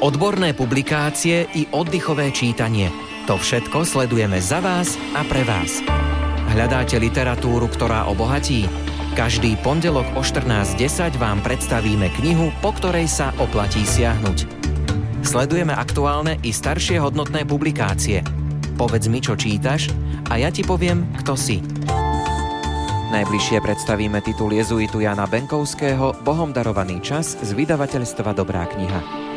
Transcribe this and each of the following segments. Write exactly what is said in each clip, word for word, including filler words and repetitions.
odborné publikácie i oddychové čítanie. To všetko sledujeme za vás a pre vás. Hľadáte literatúru, ktorá obohatí? Každý pondelok o štrnásť desať vám predstavíme knihu, po ktorej sa oplatí siahnuť. Sledujeme aktuálne i staršie hodnotné publikácie. Povedz mi, čo čítaš, a ja ti poviem, kto si. Najbližšie predstavíme titul jezuitu Jana Benkovského Bohom darovaný čas z vydavateľstva Dobrá kniha.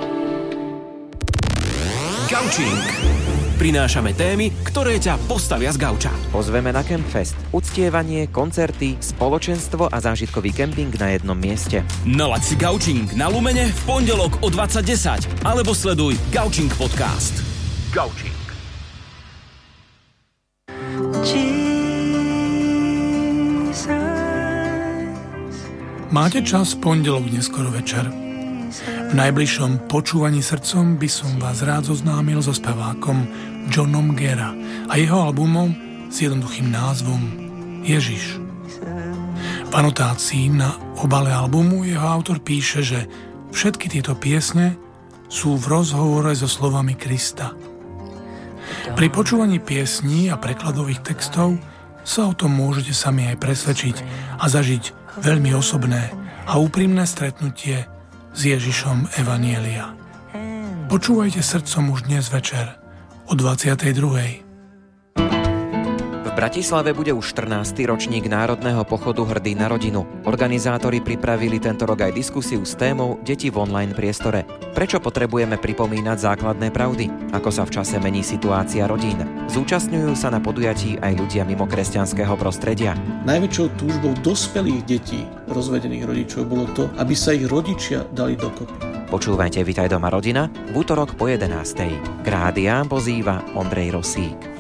Gaučing. Prinášame témy, ktoré ťa postavia z gauča. Pozveme na Campfest, uctievanie, koncerty, spoločenstvo a zážitkový kemping na jednom mieste. Nalaď si Gaučing na Lumene v pondelok o dvadsať desať alebo sleduj Gaučing podcast. Gaučing. Máte čas v pondelok neskoro večer? V najbližšom počúvaní srdcom by som vás rád zoznámil so spevákom Johnom Gera a jeho albumom s jednoduchým názvom Ježiš. V anotácii na obale albumu jeho autor píše, že všetky tieto piesne sú v rozhovore so slovami Krista. Pri počúvaní piesní a prekladových textov sa o tom môžete sami aj presvedčiť a zažiť veľmi osobné a úprimné stretnutie s Ježišom Evanielia. Počúvajte srdcom už dnes večer o dvadsiatej druhej. V Bratislave bude už štrnásty ročník Národného pochodu Hrdý na rodinu. Organizátori pripravili tento rok aj diskusiu s témou Deti v online priestore. Prečo potrebujeme pripomínať základné pravdy? Ako sa v čase mení situácia rodín? Zúčastňujú sa na podujatí aj ľudia mimo kresťanského prostredia. Najväčšou túžbou dospelých detí rozvedených rodičov bolo to, aby sa ich rodičia dali dokopy. Počúvajte Vitaj doma rodina v útorok po jedenástej. K rádiám pozýva Ondrej Rosík.